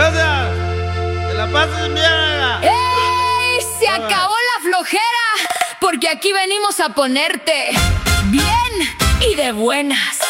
Gracias. Que la pases bien, oiga. ¡Ey! Se acabó la flojera, porque aquí venimos a ponerte bien y de buenas.